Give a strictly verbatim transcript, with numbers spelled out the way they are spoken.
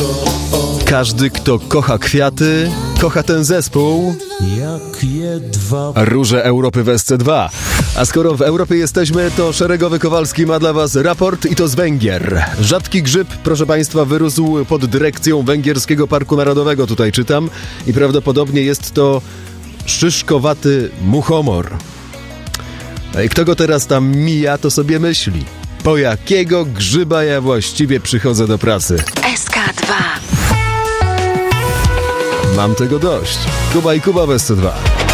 Każdy, kto kocha kwiaty, kocha ten zespół. Róże Europy w S C dwa. A skoro w Europie jesteśmy, to Szeregowy Kowalski ma dla was raport i to z Węgier. Rzadki grzyb, proszę państwa, wyrósł pod dyrekcją Węgierskiego Parku Narodowego, tutaj czytam, i prawdopodobnie jest to szyszkowaty muchomor. No i kto go teraz tam mija, to sobie myśli: po jakiego grzyba ja właściwie przychodzę do pracy? S K dwa. Mam tego dość. Kuba i Kuba w S C dwa.